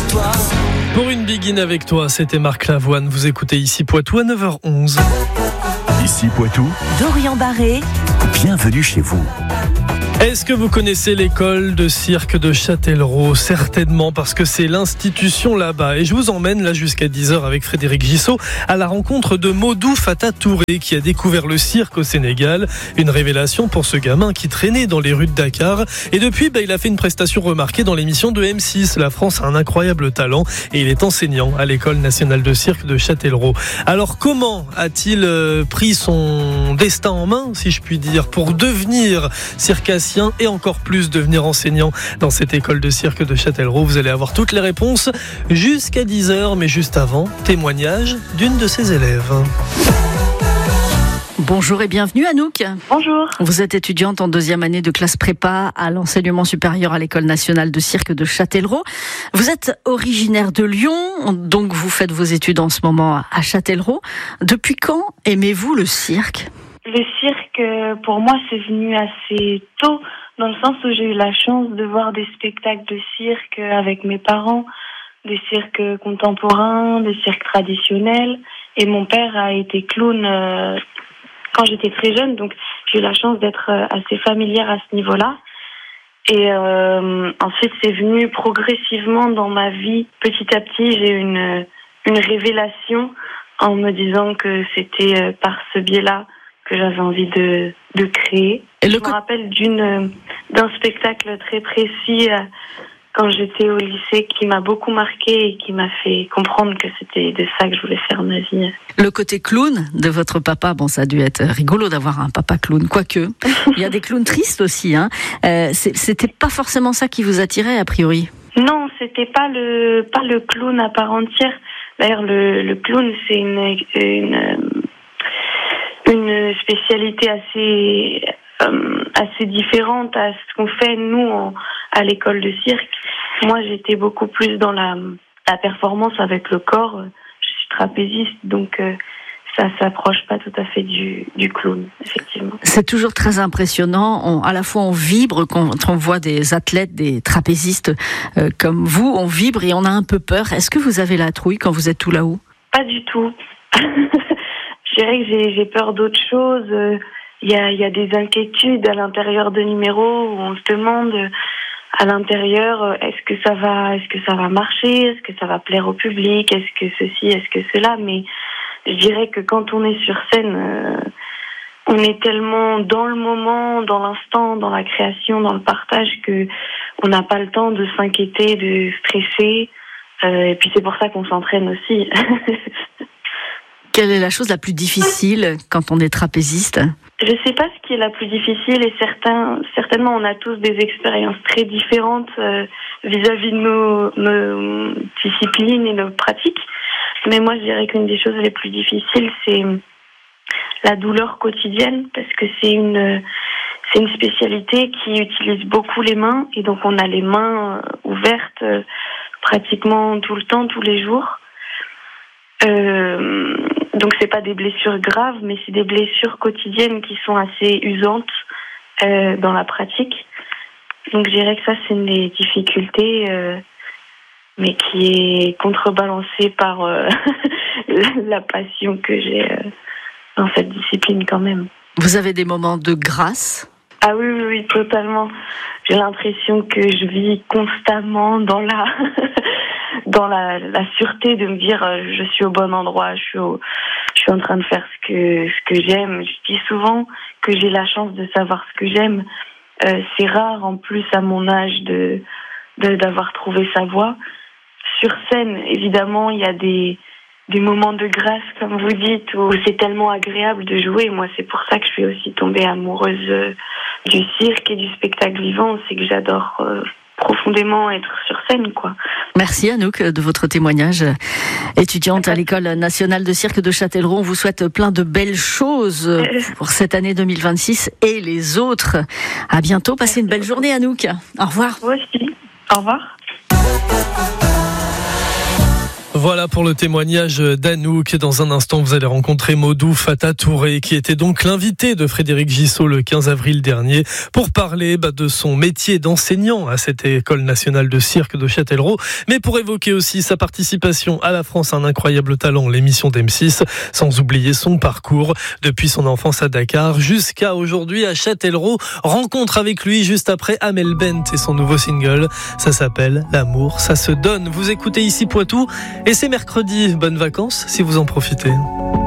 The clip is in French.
toi. Pour une Begin avec toi, c'était Marc Lavoine. Vous écoutez Ici Poitou à 9h11. Ici Poitou, Dorian Barré. bienvenue chez vous. Est-ce que vous connaissez l'école de cirque de Châtellerault ? Certainement, parce que c'est l'institution là-bas. Et je vous emmène là jusqu'à 10h avec Frédéric Gissot à la rencontre de Modou Fata Touré qui a découvert le cirque au Sénégal. Une révélation pour ce gamin qui traînait dans les rues de Dakar. Et depuis, il a fait une prestation remarquée dans l'émission de M6. La France a un incroyable talent et il est enseignant à l'École nationale de cirque de Châtellerault. Alors comment a-t-il pris son destin en main, si je puis dire, pour devenir circassien et encore plus devenir enseignant dans cette école de cirque de Châtellerault? Vous allez avoir toutes les réponses jusqu'à 10h, mais juste avant, témoignage d'une de ses élèves. Bonjour et bienvenue Anouk. Bonjour. Vous êtes étudiante en 2e année de classe prépa à l'enseignement supérieur à l'École nationale de cirque de Châtellerault. Vous êtes originaire de Lyon, donc vous faites vos études en ce moment à Châtellerault. Depuis quand aimez-vous le cirque ? Le cirque, pour moi, c'est venu assez tôt, dans le sens où j'ai eu la chance de voir des spectacles de cirque avec mes parents, des cirques contemporains, des cirques traditionnels. Et mon père a été clown quand j'étais très jeune, donc j'ai eu la chance d'être assez familière à ce niveau-là. Et ensuite, c'est venu progressivement dans ma vie. Petit à petit, j'ai eu une révélation en me disant que c'était par ce biais-là que j'avais envie de créer. Je me rappelle d'un spectacle très précis quand j'étais au lycée qui m'a beaucoup marqué et qui m'a fait comprendre que c'était de ça que je voulais faire ma vie. Le côté clown de votre papa, ça a dû être rigolo d'avoir un papa clown, quoique. Il y a des clowns tristes aussi. C'était pas forcément ça qui vous attirait a priori. Non, c'était pas le clown à part entière. D'ailleurs, le clown, c'est une spécialité assez différente à ce qu'on fait nous à l'école de cirque. Moi, j'étais beaucoup plus dans la performance avec le corps. Je suis trapéziste, donc ça s'approche pas tout à fait du clown, effectivement. C'est toujours très impressionnant. À la fois, on vibre quand on voit des athlètes, des trapézistes comme vous. On vibre et on a un peu peur. Est-ce que vous avez la trouille quand vous êtes tout là-haut ? Pas du tout. Je dirais que j'ai peur d'autre chose. Il y a des inquiétudes à l'intérieur de numéros où on se demande à l'intérieur est-ce que ça va marcher, est-ce que ça va plaire au public, est-ce que ceci, est-ce que cela. Mais je dirais que quand on est sur scène, on est tellement dans le moment, dans l'instant, dans la création, dans le partage que on n'a pas le temps de s'inquiéter, de stresser. Et puis c'est pour ça qu'on s'entraîne aussi. Quelle est la chose la plus difficile quand on est trapéziste ? Je sais pas ce qui est la plus difficile et certainement on a tous des expériences très différentes vis-à-vis de nos disciplines et nos pratiques. Mais moi je dirais qu'une des choses les plus difficiles c'est la douleur quotidienne parce que c'est une spécialité qui utilise beaucoup les mains et donc on a les mains ouvertes pratiquement tout le temps, tous les jours. Donc c'est pas des blessures graves, mais c'est des blessures quotidiennes qui sont assez usantes dans la pratique. Donc je dirais que ça c'est une des difficultés, mais qui est contrebalancée par la passion que j'ai dans cette discipline quand même. Vous avez des moments de grâce ? Ah oui, totalement. J'ai l'impression que je vis constamment dans la sûreté de me dire je suis au bon endroit, je suis en train de faire ce que j'aime. Je dis souvent que j'ai la chance de savoir ce que j'aime. C'est rare en plus à mon âge d'avoir trouvé sa voie. Sur scène, évidemment, il y a des moments de grâce, comme vous dites, où c'est tellement agréable de jouer. Moi, c'est pour ça que je suis aussi tombée amoureuse du cirque et du spectacle vivant. C'est que j'adore profondément être sur scène, quoi. Merci Anouk de votre témoignage. Étudiante à l'École nationale de cirque de Châtellerault, on vous souhaite plein de belles choses pour cette année 2026 et les autres. À bientôt, passez une belle journée Anouk. Au revoir. Vous aussi. Au revoir. Voilà pour le témoignage d'Anouk. Dans un instant, vous allez rencontrer Maudou Fata Touré, qui était donc l'invité de Frédéric Gissot le 15 avril dernier pour parler de son métier d'enseignant à cette école nationale de cirque de Châtellerault, mais pour évoquer aussi sa participation à La France un incroyable talent, l'émission d'M6, sans oublier son parcours depuis son enfance à Dakar jusqu'à aujourd'hui à Châtellerault. Rencontre avec lui juste après Amel Bent et son nouveau single. Ça s'appelle L'amour, ça se donne. Vous écoutez ici Poitou et c'est mercredi. Bonnes vacances si vous en profitez.